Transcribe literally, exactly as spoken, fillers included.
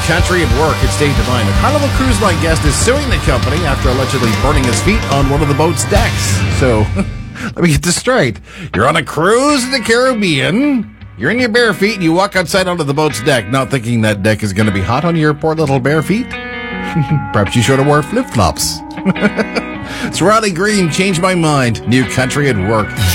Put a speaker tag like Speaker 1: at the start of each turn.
Speaker 1: country and work. It's Dave Devine. A Carnival Cruise Line guest is suing the company after allegedly burning his feet on one of the boat's decks. So, let me get this straight. You're on a cruise in the Caribbean. You're in your bare feet and you walk outside onto the boat's deck, not thinking that deck is going to be hot on your poor little bare feet. Perhaps you should have wore flip-flops. It's Riley Green, Change My Mind. New country and work.